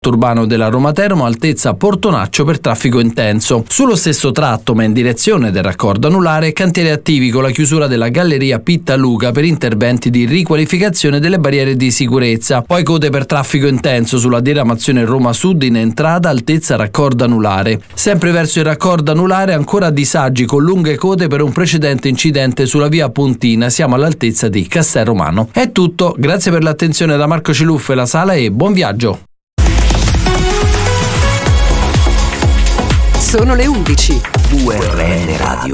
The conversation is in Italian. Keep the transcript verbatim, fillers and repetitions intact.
urbano della Roma Teramo, altezza Portonaccio per traffico intenso. Sullo stesso tratto, ma in direzione del raccordo anulare, cantieri attivi con la chiusura della galleria Pittaluca per interventi di riqualificazione delle barriere di sicurezza. Poi code per traffico intenso sulla diramazione Roma Sud in entrata, altezza raccordo anulare. Sempre verso il raccordo anulare ancora disagi con lunghe code per un precedente incidente sulla via Pontina, siamo all'altezza di Castel Romano. È tutto, grazie per l'attenzione da Marco Ciluffe, la sala, e buon viaggio! Sono le undici. U R L Radio.